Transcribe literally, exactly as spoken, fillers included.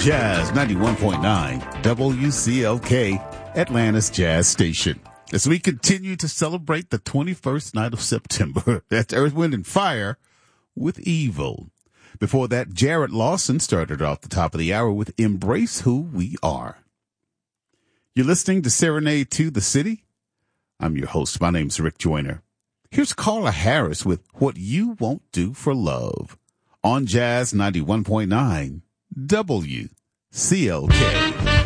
Jazz ninety-one point nine, W C L K, Atlanta's Jazz Station. As we continue to celebrate the twenty-first night of September, that's Earth, Wind, and Fire with Evil. Before that, Jared Lawson started off the top of the hour with Embrace Who We Are. You're listening to Serenade to the City. I'm your host. My name's Rick Joyner. Here's Carla Harris with What You Won't Do for Love on Jazz ninety-one point nine W C L K.